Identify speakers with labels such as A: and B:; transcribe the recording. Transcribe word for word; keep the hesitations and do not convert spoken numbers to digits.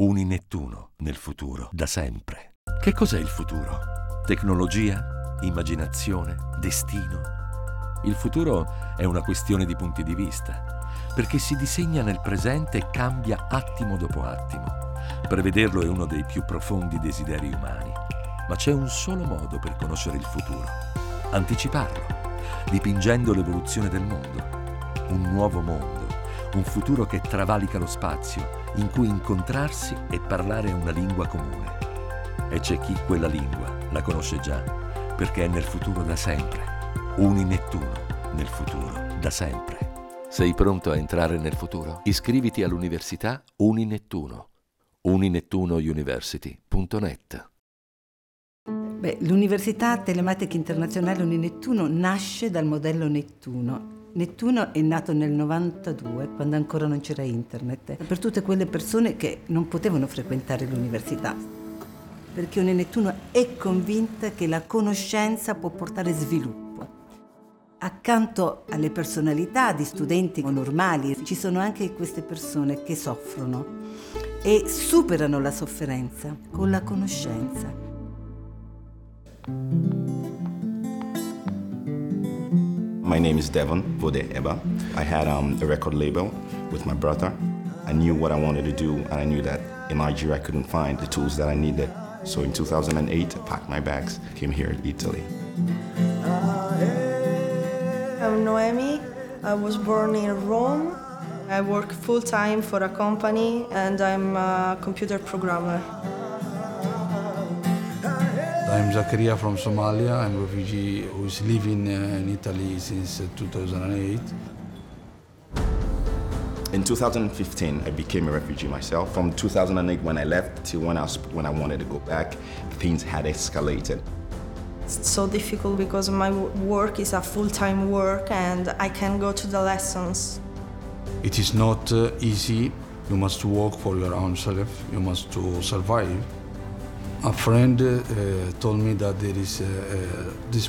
A: Uninettuno nel futuro, da sempre. Che cos'è il futuro? Tecnologia? Immaginazione? Destino? Il futuro è una questione di punti di vista, perché si disegna nel presente e cambia attimo dopo attimo. Prevederlo è uno dei più profondi desideri umani, ma c'è un solo modo per conoscere il futuro: anticiparlo, dipingendo l'evoluzione del mondo. Un nuovo mondo, un futuro che travalica lo spazio, in cui incontrarsi e parlare una lingua comune. E c'è chi quella lingua la conosce già, perché è nel futuro da sempre. Uninettuno nel futuro, da sempre. Sei pronto a entrare nel futuro? Iscriviti all'università Uninettuno. uninettuno university punto net.
B: Beh, l'Università Telematica Internazionale Uninettuno nasce dal modello Nettuno. Nettuno è nato nel novantadue, quando ancora non c'era internet, per tutte quelle persone che non potevano frequentare l'università. Perché Uninettuno è convinta che la conoscenza può portare sviluppo. Accanto alle personalità di studenti normali ci sono anche queste persone che soffrono e superano la sofferenza con la conoscenza.
C: My name is Devon Vode Eba. I had um, a record label with my brother. I knew what I wanted to do, and I knew that in Nigeria I couldn't find the tools that I needed. So in two thousand eight, I packed my bags, came here to Italy.
D: I'm Noemi. I was born in Rome. I work full-time for a company, and I'm a computer programmer.
E: I'm Zakaria from Somalia. I'm a refugee who is living uh, in Italy since uh, two thousand eight.
C: In two thousand fifteen, I became a refugee myself. From two thousand eight, when I left, till when I, was, when I wanted to go back, things had escalated.
D: It's so difficult because my work is a full-time work and I can go to the lessons.
E: It is not uh, easy. You must work for your own self. You must to survive. A friend uh, told me that there is uh, uh, this